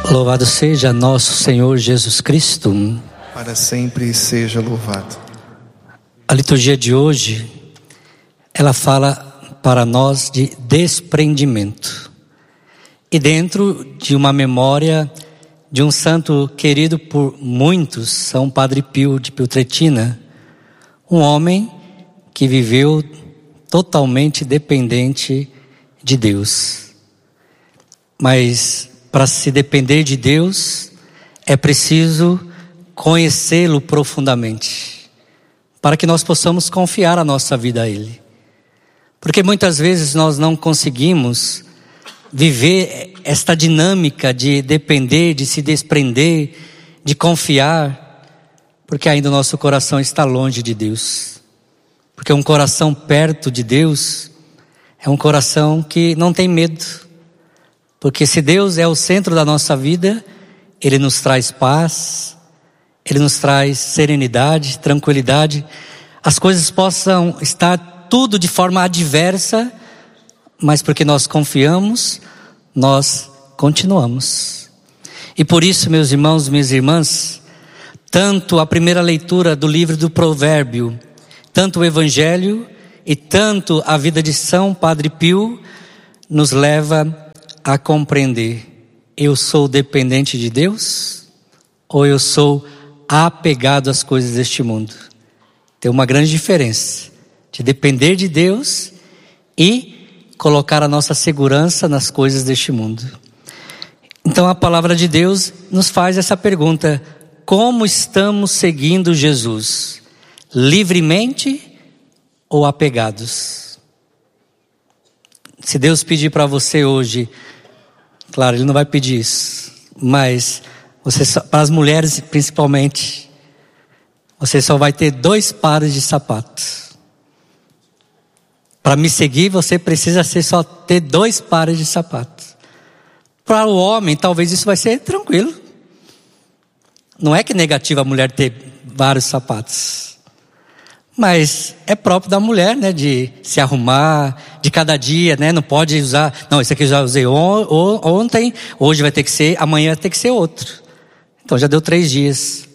Louvado seja nosso Senhor Jesus Cristo. Para sempre seja louvado. A liturgia de hoje, ela fala para nós de desprendimento. E dentro de uma memória de um santo querido por muitos, São Padre Pio de Pietrelcina, um homem que viveu totalmente dependente de Deus. Mas para se depender de Deus, é preciso conhecê-lo profundamente, para que nós possamos confiar a nossa vida a Ele. Porque muitas vezes nós não conseguimos viver esta dinâmica de depender, de se desprender, de confiar, porque ainda o nosso coração está longe de Deus. Porque um coração perto de Deus é um coração que não tem medo. Porque se Deus é o centro da nossa vida, Ele nos traz paz, Ele nos traz serenidade, tranquilidade. As coisas possam estar tudo de forma adversa, mas porque nós confiamos, nós continuamos. E por isso, meus irmãos, minhas irmãs, tanto a primeira leitura do livro do Provérbio, tanto o Evangelho e tanto a vida de São Padre Pio nos leva a compreender: eu sou dependente de Deus ou eu sou apegado às coisas deste mundo? Tem uma grande diferença de depender de Deus e colocar a nossa segurança nas coisas deste mundo. Então a palavra de Deus nos faz essa pergunta: como estamos seguindo Jesus? Livremente ou apegados? Se Deus pedir para você hoje, claro, Ele não vai pedir isso, mas para as mulheres principalmente, você só vai ter 2 pares de sapatos. Para me seguir, você precisa só ter 2 pares de sapatos. Para o homem, talvez isso vai ser tranquilo. Não é que é negativo a mulher ter vários sapatos, mas é próprio da mulher, né, de se arrumar, de cada dia, né, não pode usar, não, esse aqui eu já usei ontem, hoje vai ter que ser, amanhã vai ter que ser outro. Então já deu 3 dias.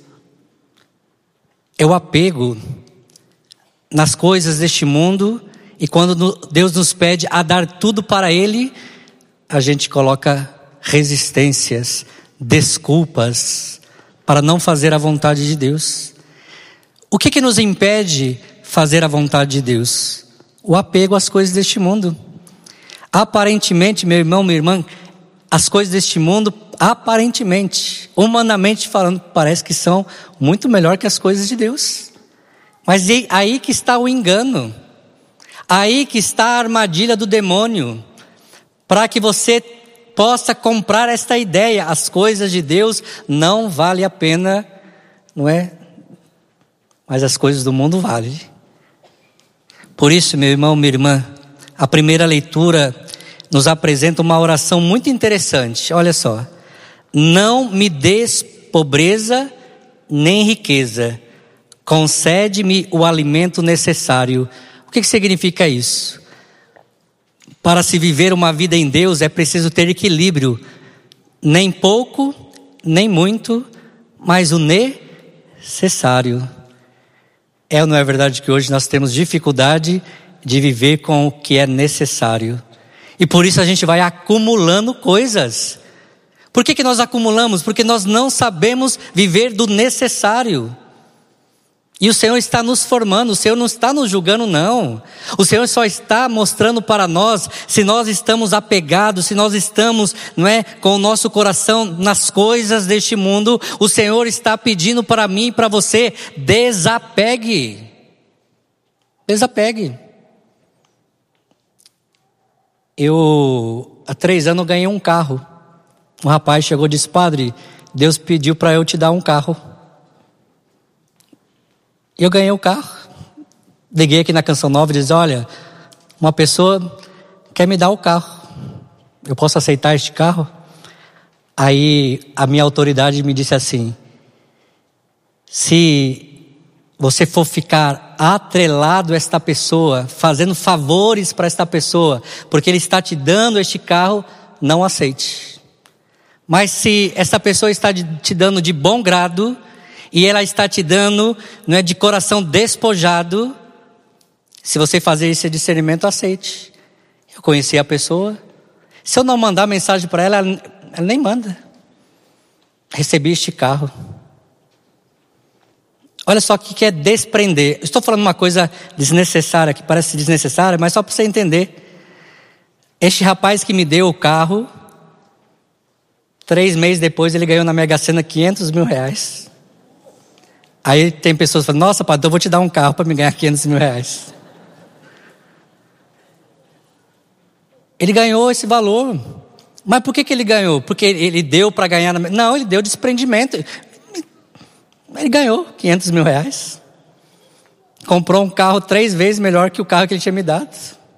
É o apego nas coisas deste mundo, e quando Deus nos pede a dar tudo para Ele, a gente coloca resistências, desculpas, para não fazer a vontade de Deus. O que nos impede fazer a vontade de Deus? O apego às coisas deste mundo. Aparentemente, meu irmão, minha irmã, as coisas deste mundo, aparentemente, humanamente falando, parece que são muito melhor que as coisas de Deus. Mas aí que está o engano. Aí que está a armadilha do demônio. Para que você possa comprar esta ideia: as coisas de Deus não valem a pena, não é? Mas as coisas do mundo valem. Por isso, meu irmão, minha irmã, a primeira leitura nos apresenta uma oração muito interessante. Olha só: não me des pobreza nem riqueza, concede-me o alimento necessário. O que significa isso? Para se viver uma vida em Deus é preciso ter equilíbrio. Nem pouco, nem muito, mas o necessário. É ou não é verdade que hoje nós temos dificuldade de viver com o que é necessário? E por isso a gente vai acumulando coisas. Por que nós acumulamos? Porque nós não sabemos viver do necessário. E o Senhor está nos formando, o Senhor não está nos julgando, não. O Senhor só está mostrando para nós se nós estamos apegados, se nós estamos, não é, com o nosso coração nas coisas deste mundo. O Senhor está pedindo para mim e para você: desapegue. Desapegue. Há 3 anos ganhei um carro. Um rapaz chegou e disse: padre, Deus pediu para eu te dar um carro. Eu ganhei o carro. Liguei aqui na Canção Nova e disse: olha, uma pessoa quer me dar o carro, eu posso aceitar este carro? Aí a minha autoridade me disse assim: se você for ficar atrelado a esta pessoa, fazendo favores para esta pessoa, porque ele está te dando este carro, não aceite. Mas se essa pessoa está te dando de bom grado, e ela está te dando, não é, de coração despojado, se você fazer esse discernimento, aceite. Eu conheci a pessoa. Se eu não mandar mensagem para ela, ela nem manda. Recebi este carro. Olha só o que é desprender. Eu estou falando uma coisa desnecessária, que parece desnecessária, mas só para você entender. Este rapaz que me deu o carro, 3 meses depois ele ganhou na Mega Sena 500 mil reais. Aí tem pessoas que falam, nossa, padre, eu vou te dar um carro para me ganhar 500 mil reais. Ele ganhou esse valor. Mas por que ele ganhou? Porque ele deu para ganhar? Não, ele deu desprendimento. Ele ganhou 500 mil reais. Comprou um carro 3 vezes melhor que o carro que ele tinha me dado.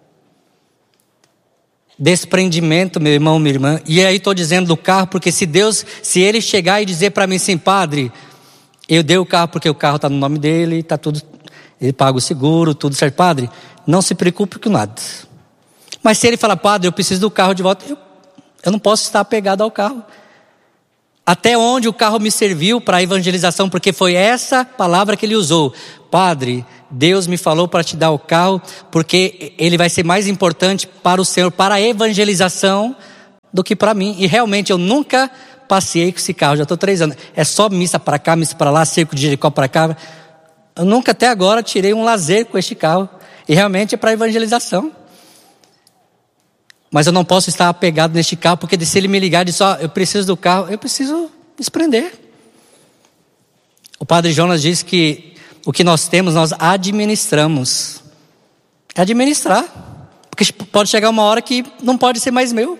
Desprendimento, meu irmão, minha irmã. E aí estou dizendo do carro, porque se ele chegar e dizer para mim assim, padre, eu dei o carro porque o carro está no nome dele, está tudo, ele paga o seguro, tudo certo. Padre, não se preocupe com nada. Mas se ele falar, padre, eu preciso do carro de volta, eu não posso estar apegado ao carro. Até onde o carro me serviu para a evangelização, porque foi essa palavra que ele usou. Padre, Deus me falou para te dar o carro, porque ele vai ser mais importante para o Senhor, para a evangelização, do que para mim. E realmente eu nunca passei com esse carro, já estou 3 anos. É só missa para cá, missa para lá, cerco de Jericó para cá. Eu nunca até agora tirei um lazer com este carro. E realmente é para evangelização. Mas eu não posso estar apegado neste carro, porque se ele me ligar e dizer, eu preciso do carro, eu preciso desprender. O padre Jonas diz que o que nós temos, nós administramos. É administrar. Porque pode chegar uma hora que não pode ser mais meu.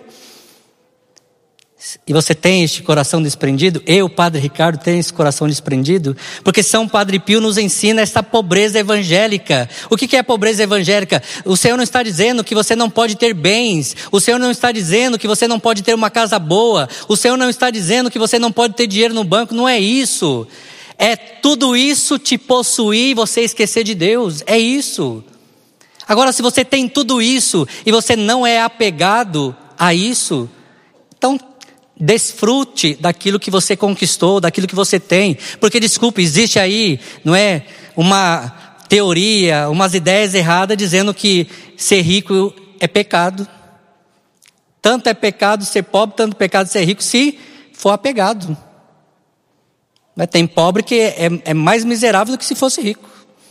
E você tem este coração desprendido? Eu, Padre Ricardo, tenho esse coração desprendido? Porque São Padre Pio nos ensina essa pobreza evangélica. O que é pobreza evangélica? O Senhor não está dizendo que você não pode ter bens. O Senhor não está dizendo que você não pode ter uma casa boa. O Senhor não está dizendo que você não pode ter dinheiro no banco. Não é isso. É tudo isso te possuir e você esquecer de Deus. É isso. Agora, se você tem tudo isso e você não é apegado a isso, então desfrute daquilo que você conquistou, daquilo que você tem. Porque, desculpe, existe aí, não é, uma teoria, umas ideias erradas dizendo que ser rico é pecado. Tanto é pecado ser pobre, tanto é pecado ser rico, se for apegado. Tem pobre que é mais miserável do que se fosse rico.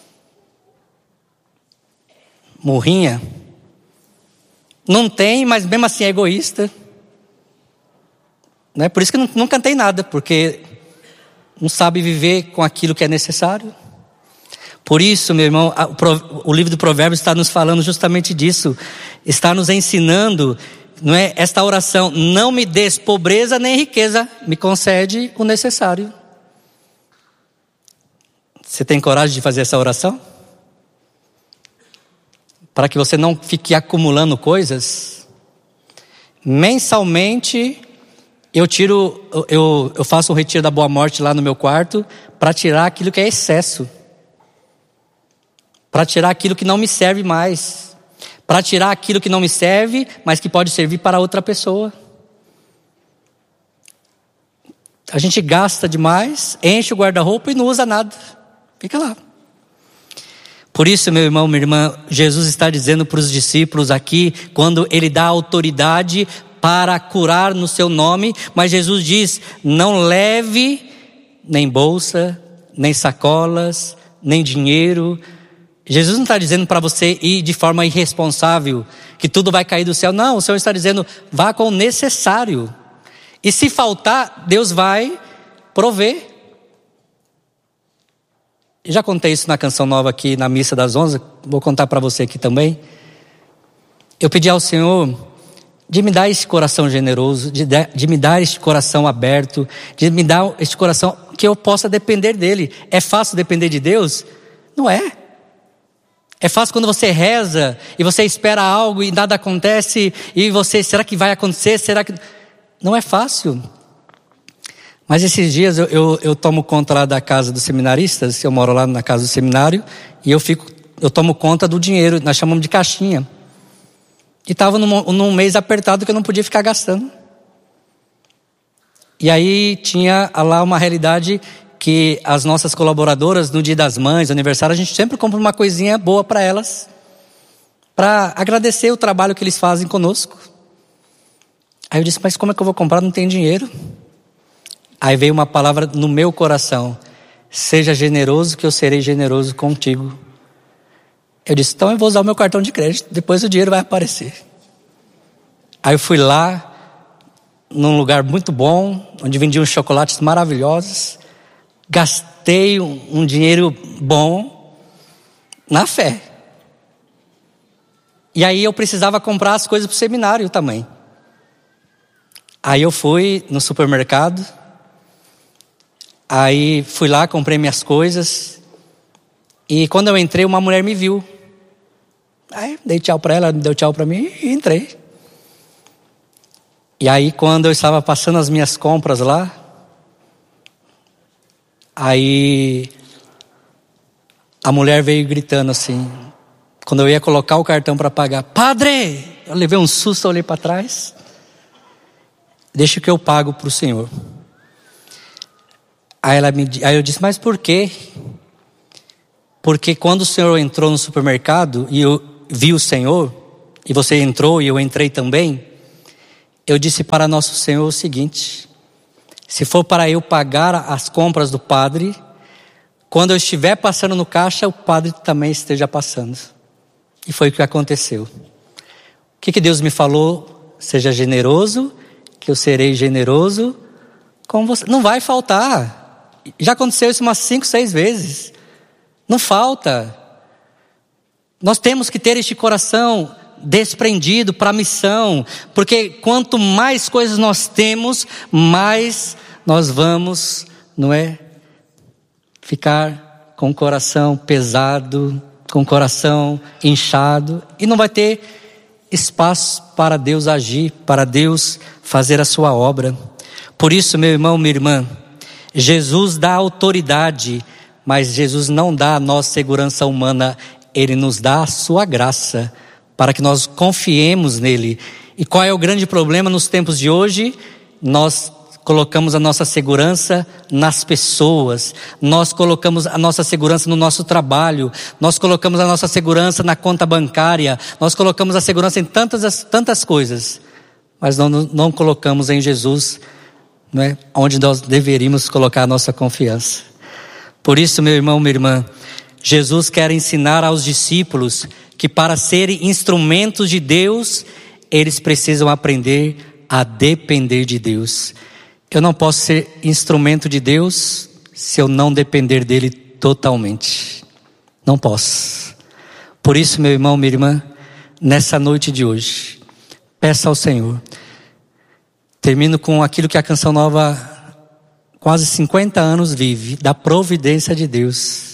Morrinha. Não tem, mas mesmo assim é egoísta. Por isso que não cantei nada, porque não sabe viver com aquilo que é necessário. Por isso, meu irmão, o livro do Provérbios está nos falando justamente disso. Está nos ensinando, não é, esta oração: não me des pobreza nem riqueza, me concede o necessário. Você tem coragem de fazer essa oração? Para que você não fique acumulando coisas. Mensalmente eu faço um retiro da Boa Morte lá no meu quarto, para tirar aquilo que é excesso, para tirar aquilo que não me serve mais, para tirar aquilo que não me serve, mas que pode servir para outra pessoa. A gente gasta demais, enche o guarda-roupa e não usa nada, fica lá. Por isso, meu irmão, minha irmã, Jesus está dizendo para os discípulos aqui, quando ele dá autoridade para curar no seu nome, mas Jesus diz: não leve nem bolsa, nem sacolas, nem dinheiro. Jesus não está dizendo para você ir de forma irresponsável, que tudo vai cair do céu. Não, o Senhor está dizendo: vá com o necessário. E se faltar, Deus vai prover. Eu já contei isso na canção nova aqui, na missa das 11, vou contar para você aqui também. Eu pedi ao Senhor de me dar esse coração generoso, de me dar este coração aberto, de me dar este coração que eu possa depender dele. É fácil depender de Deus? Não é. É fácil quando você reza e você espera algo e nada acontece e você, será que vai acontecer? Será que... Não é fácil. Mas esses dias eu tomo conta lá da casa dos seminaristas, eu moro lá na casa do seminário, e eu tomo conta do dinheiro, nós chamamos de caixinha. E estava num mês apertado que eu não podia ficar gastando. E aí tinha lá uma realidade que as nossas colaboradoras, no Dia das Mães, aniversário, a gente sempre compra uma coisinha boa para elas, para agradecer o trabalho que eles fazem conosco. Aí eu disse, mas como é que eu vou comprar? Não tenho dinheiro. Aí veio uma palavra no meu coração: seja generoso que eu serei generoso contigo. Eu disse, então eu vou usar o meu cartão de crédito, depois o dinheiro vai aparecer. Aí eu fui lá, num lugar muito bom, onde vendiam chocolates maravilhosos. Gastei um dinheiro bom na fé. E aí eu precisava comprar as coisas para o seminário também. Aí eu fui no supermercado. Aí fui lá, comprei minhas coisas. E quando eu entrei, uma mulher me viu. Aí dei tchau para ela, deu tchau para mim e entrei. E aí quando eu estava passando as minhas compras lá, aí a mulher veio gritando assim, quando eu ia colocar o cartão para pagar: padre! Eu levei um susto, olhei para trás. Deixa que eu pago para o senhor. Aí eu disse, mas por quê? Porque quando o senhor entrou no supermercado e eu vi o senhor, e você entrou e eu entrei também, eu disse para nosso Senhor o seguinte: se for para eu pagar as compras do padre, quando eu estiver passando no caixa, o padre também esteja passando. E foi o que aconteceu. O que Deus me falou? Seja generoso, que eu serei generoso com você. Não vai faltar. Já aconteceu isso umas 5, 6 vezes. Não falta. Nós temos que ter este coração desprendido para a missão, porque quanto mais coisas nós temos, mais nós vamos, não é, ficar com o coração pesado, com o coração inchado, e não vai ter espaço para Deus agir, para Deus fazer a sua obra. Por isso, meu irmão, minha irmã, Jesus dá autoridade, mas Jesus não dá a nossa segurança humana, Ele nos dá a sua graça, para que nós confiemos nele. E qual é o grande problema nos tempos de hoje? Nós colocamos a nossa segurança nas pessoas, nós colocamos a nossa segurança no nosso trabalho, nós colocamos a nossa segurança na conta bancária, nós colocamos a segurança em tantas coisas, mas não colocamos em Jesus, não é? Onde nós deveríamos colocar a nossa confiança. Por isso, meu irmão, minha irmã, Jesus quer ensinar aos discípulos que para serem instrumentos de Deus, eles precisam aprender a depender de Deus. Eu não posso ser instrumento de Deus se eu não depender dele totalmente. Não posso. Por isso, meu irmão, minha irmã, nessa noite de hoje, peça ao Senhor. Termino com aquilo que a Canção Nova, quase 50 anos, vive, da providência de Deus.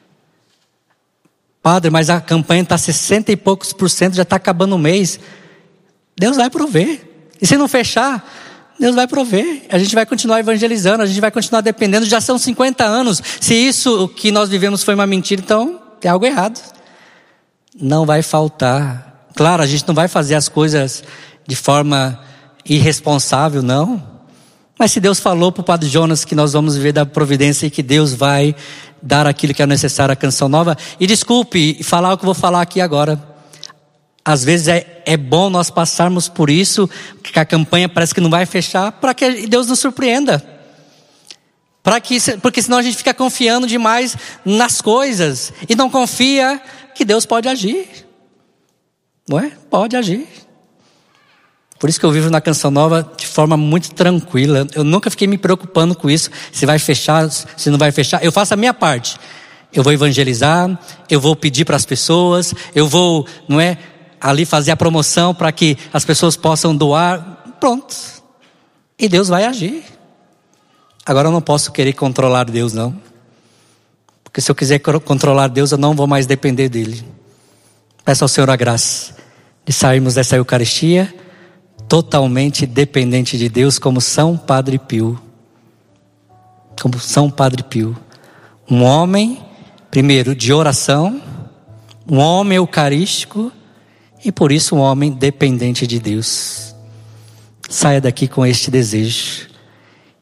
Padre, mas a campanha está 60 e poucos %, já está acabando o mês. Deus vai prover. E se não fechar, Deus vai prover. A gente vai continuar evangelizando, a gente vai continuar dependendo. Já são 50 anos. Se isso o que nós vivemos foi uma mentira, então tem algo errado. Não vai faltar. Claro, a gente não vai fazer as coisas de forma irresponsável, não. Mas se Deus falou para o Padre Jonas que nós vamos viver da providência e que Deus vai dar aquilo que é necessário à Canção Nova, e desculpe falar o que eu vou falar aqui agora, às vezes é bom nós passarmos por isso, que a campanha parece que não vai fechar, para que Deus nos surpreenda, porque senão a gente fica confiando demais nas coisas, e não confia que Deus pode agir, não é? Pode agir. Por isso que eu vivo na Canção Nova de forma muito tranquila. Eu nunca fiquei me preocupando com isso. Se vai fechar, se não vai fechar. Eu faço a minha parte. Eu vou evangelizar, eu vou pedir para as pessoas, eu vou, não é, ali fazer a promoção para que as pessoas possam doar. Pronto. E Deus vai agir. Agora eu não posso querer controlar Deus, não. Porque se eu quiser controlar Deus, eu não vou mais depender dele. Peço ao Senhor a graça de sairmos dessa Eucaristia totalmente dependente de Deus, como São Padre Pio. Como São Padre Pio. Um homem, primeiro, de oração, um homem eucarístico e por isso um homem dependente de Deus. Saia daqui com este desejo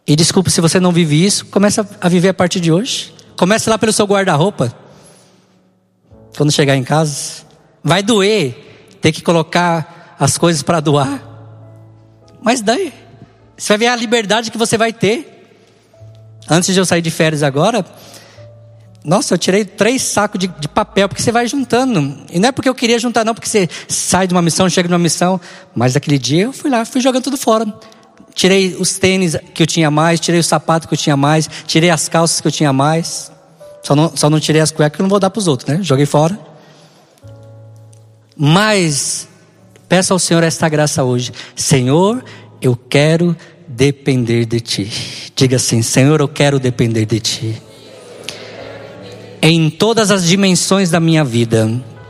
E desculpe se você não vive isso, comece a viver a partir de hoje. Comece lá pelo seu guarda-roupa. Quando chegar em casa, vai doer ter que colocar as coisas para doar. Mas daí, você vai ver a liberdade que você vai ter. Antes de eu sair de férias agora, nossa, eu tirei 3 sacos de papel, porque você vai juntando. E não é porque eu queria juntar não, porque você sai de uma missão, chega de uma missão. Mas naquele dia eu fui lá, fui jogando tudo fora. Tirei os tênis que eu tinha mais, tirei o sapato que eu tinha mais, tirei as calças que eu tinha mais. Só não tirei as cuecas que eu não vou dar para os outros, né? Joguei fora. Mas peça ao Senhor esta graça hoje. Senhor, eu quero depender de Ti. Diga assim: Senhor, eu quero depender de Ti. Em todas as dimensões da minha vida.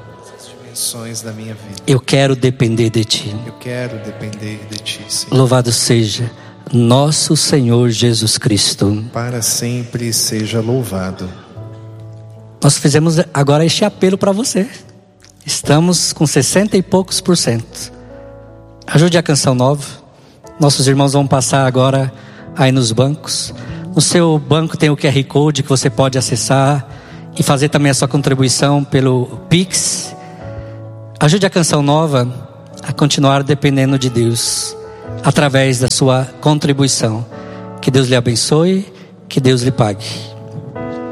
Eu quero depender de Ti. Eu quero depender de Ti, Senhor. Louvado seja nosso Senhor Jesus Cristo. Para sempre seja louvado. Nós fizemos agora este apelo para você. Estamos com 60 e poucos %. Ajude a Canção Nova. Nossos irmãos vão passar agora aí nos bancos. No seu banco tem o QR Code que você pode acessar e fazer também a sua contribuição pelo Pix. Ajude a Canção Nova a continuar dependendo de Deus através da sua contribuição. Que Deus lhe abençoe, que Deus lhe pague.